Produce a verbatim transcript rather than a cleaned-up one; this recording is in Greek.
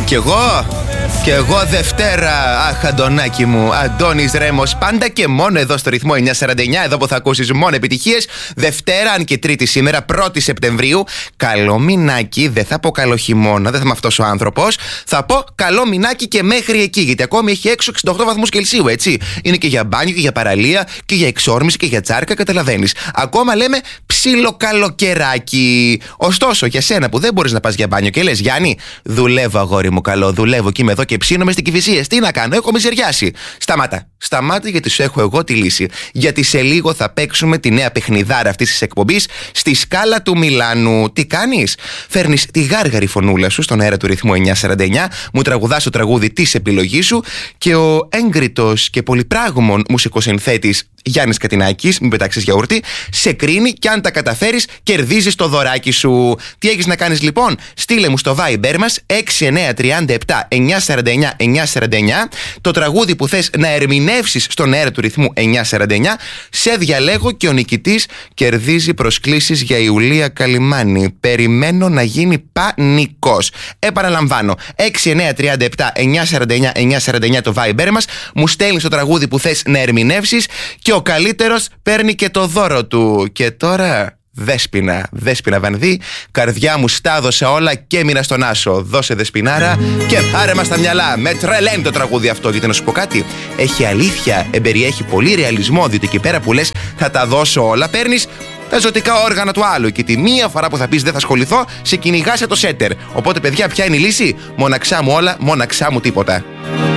Κι εγώ, κι εγώ Δευτέρα, αχ Αντωνάκη μου, Αντώνης Ρέμος, πάντα και μόνο εδώ στο ρυθμό εννιακόσια σαράντα εννιά, εδώ που θα ακούσεις μόνο επιτυχίες. Δευτέρα, αν και Τρίτη σήμερα, πρώτη Σεπτεμβρίου. Καλό μηνάκι, δεν θα πω καλό χειμώνα, δεν θα είμαι αυτός ο άνθρωπος. Θα πω καλό μηνάκι και μέχρι εκεί, γιατί ακόμη έχει έξω εξήντα οκτώ βαθμούς Κελσίου, έτσι. Είναι και για μπάνιο και για παραλία και για εξόρμηση και για τσάρκα, καταλαβαίνεις. Ακόμα λέμε ψιλοκαλοκαιράκι. Ωστόσο, για σένα που δεν μπορείς να πας για μπάνιο και λες Γιάννη, δουλεύω αγόρι μου καλό, δουλεύω και είμαι εδώ και ψήνομαι στην Κηφισίας. Τι να κάνω, έχω μιζεριάσει. Σταμάτα. Σταμάτα γιατί σου έχω εγώ τη λύση. Γιατί σε λίγο θα παίξουμε τη νέα παιχνιδάρα αυτής της εκπομπής στη Σκάλα του Μιλάνου. Τι κάνεις? Φέρνεις τη γάργαρη φωνούλα σου στον αέρα του ρυθμού εννιακόσια σαράντα εννιά, μου τραγουδάς το τραγούδι της επιλογής σου και ο έγκριτος και πολυπράγμων μουσικοσυνθέτης Γιάννης Κατινάκης, μην πετάξεις γιαούρτι, σε κρίνει και αν τα καταφέρεις κερδίζεις το δωράκι σου. Τι έχεις να κάνεις λοιπόν? Στείλε μου στο Viber μας έξι εννιά τρία επτά εννιακόσια σαράντα εννιά εννιακόσια σαράντα εννιά το τραγούδι που θες να ερμηνεύσεις στον αέρα του ρυθμού εννιακόσια σαράντα εννιά. Σε διαλέγω και ο νικητής κερδίζει προσκλήσεις για Ιουλία Καλιμάνη. Περιμένω να γίνει πανικός. Επαναλαμβάνω, έξι εννιά τρία επτά εννιακόσια σαράντα εννιά εννιακόσια σαράντα εννιά το Viber μας, μου στέλνεις το τραγούδι που θες να ερμηνεύσεις και ο καλύτερος παίρνει και το δώρο του. Και τώρα, Δέσποινα, Δέσποινα Βανδύ, καρδιά μου στάδωσα όλα και έμεινα στον άσο. Δώσε Δεσποινάρα και πάρε μας τα μυαλά. Με τρελαίνει το τραγούδι αυτό, γιατί να σου πω κάτι, έχει αλήθεια, εμπεριέχει πολύ ρεαλισμό, διότι εκεί πέρα που λες θα τα δώσω όλα, παίρνεις τα ζωτικά όργανα του άλλου. Και τη μία φορά που θα πεις δεν θα ασχοληθώ, σε κυνηγά σε το σέτερ. Οπότε, παιδιά, ποια είναι η λύση? Μοναξά μου όλα, μοναξά μου τίποτα.